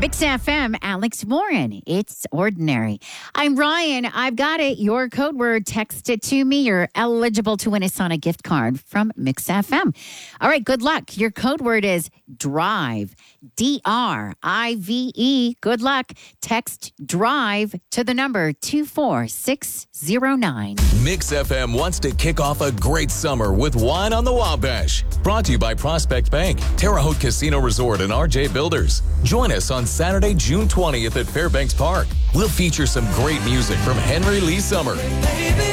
Mix FM, Alex Warren. It's ordinary. I'm Ryan. I've got it. Your code word, text it to me. You're eligible to win a Sonic gift card from Mix FM. All right, good luck. Your code word is drive. DRIVE. Good luck. Text drive to the number 24609. Mix FM wants to kick off a great summer with Wine on the Wabash. Brought to you by Prospect Bank, Terre Haute Casino Resort, and RJ Builders. Join us on Saturday, June 20th at Fairbanks Park. We'll feature some great music from Henry Lee Summer.